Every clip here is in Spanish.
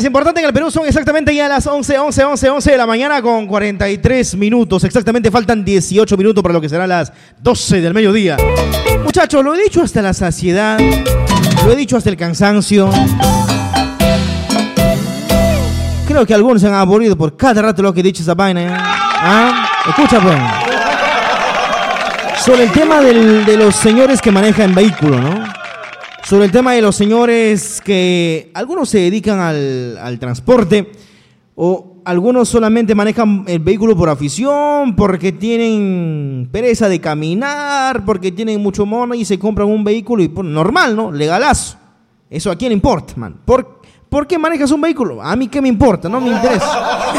importante en el Perú son exactamente ya las 11 de la mañana con 43 minutos. Exactamente faltan 18 minutos para lo que serán las 12 del mediodía. Muchachos, lo he dicho hasta la saciedad, lo he dicho hasta el cansancio. Creo que algunos se han aburrido por cada rato lo que he dicho esa vaina. ¿Ah? Escucha, pues. Sobre el tema de los señores que manejan vehículo, ¿no? Sobre el tema de los señores que algunos se dedican al transporte o algunos solamente manejan el vehículo por afición, porque tienen pereza de caminar, porque tienen mucho mono y se compran un vehículo y normal, ¿no? Legalazo. Eso a quién le importa, man. ¿Por qué manejas un vehículo? A mí qué me importa, no me interesa.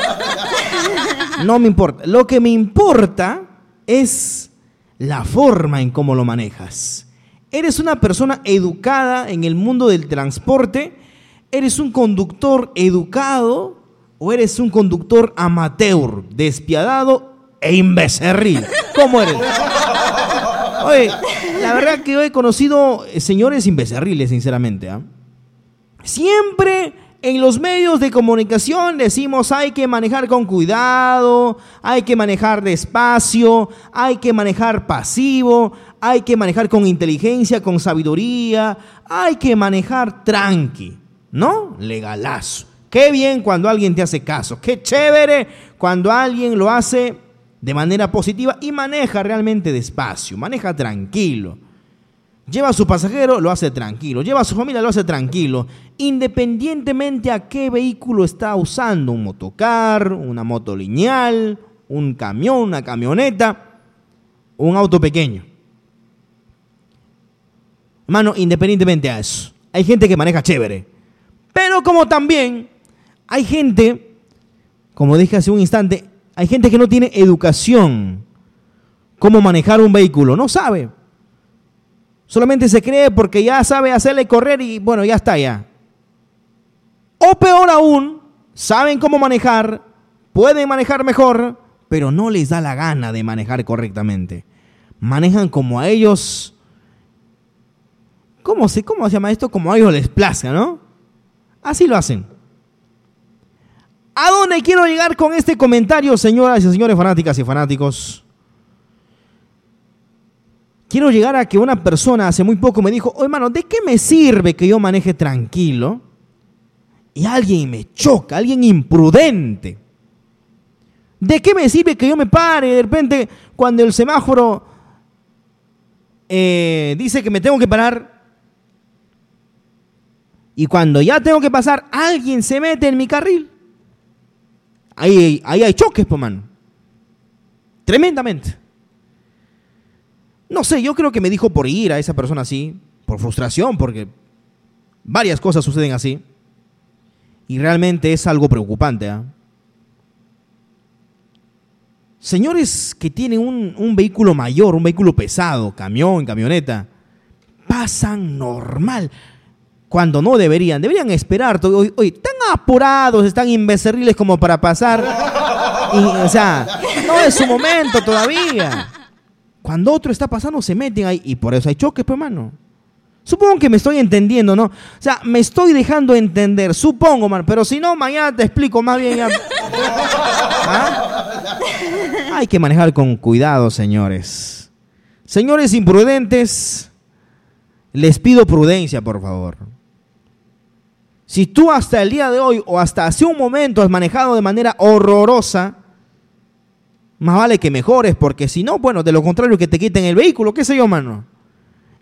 No me importa. Lo que me importa es la forma en cómo lo manejas. ¿Eres una persona educada en el mundo del transporte? ¿Eres un conductor educado? ¿O eres un conductor amateur, despiadado e imbecerril? ¿Cómo eres? Oye, la verdad que yo he conocido señores imbecerriles, sinceramente, ¿eh? Siempre en los medios de comunicación decimos hay que manejar con cuidado, hay que manejar despacio, hay que manejar pasivo, hay que manejar con inteligencia, con sabiduría, hay que manejar tranqui, ¿no? Legalazo. Qué bien cuando alguien te hace caso, qué chévere cuando alguien lo hace de manera positiva y maneja realmente despacio, maneja tranquilo. Lleva a su pasajero, lo hace tranquilo. Lleva a su familia, lo hace tranquilo. Independientemente a qué vehículo está usando. Un motocar, una moto lineal, un camión, una camioneta, un auto pequeño. Mano, independientemente a eso. Hay gente que maneja chévere. Pero como también hay gente, como dije hace un instante, hay gente que no tiene educación. Cómo manejar un vehículo. No sabe. Solamente se cree porque ya sabe hacerle correr y bueno, ya está ya. O peor aún, saben cómo manejar, pueden manejar mejor, pero no les da la gana de manejar correctamente. Manejan como a ellos, ¿cómo se llama esto? Como a ellos les plazca, ¿no? Así lo hacen. ¿A dónde quiero llegar con este comentario, señoras y señores fanáticas y fanáticos? Quiero llegar a que una persona hace muy poco me dijo, oye, hermano, ¿de qué me sirve que yo maneje tranquilo? Y alguien me choca, alguien imprudente. ¿De qué me sirve que yo me pare de repente cuando el semáforo dice que me tengo que parar? Y cuando ya tengo que pasar, alguien se mete en mi carril. Ahí hay choques, pues, mano. Tremendamente. No sé, yo creo que me dijo por ir a esa persona así, por frustración, porque varias cosas suceden así. Y realmente es algo preocupante, ¿eh? Señores que tienen un vehículo mayor, un vehículo pesado, camión, camioneta, pasan normal. Cuando no deberían esperar. Oye, tan apurados, están imbecerriles como para pasar. Y, o sea, no es su momento todavía. Cuando otro está pasando, se meten ahí. Y por eso hay choques, pues, hermano. Supongo que me estoy entendiendo, ¿no? O sea, me estoy dejando entender. Supongo, man. Pero si no, mañana te explico más bien. ¿Ah? Hay que manejar con cuidado, señores. Señores imprudentes, les pido prudencia, por favor. Si tú hasta el día de hoy o hasta hace un momento has manejado de manera horrorosa, más vale que mejores, porque si no, bueno, de lo contrario que te quiten el vehículo, qué sé yo, mano.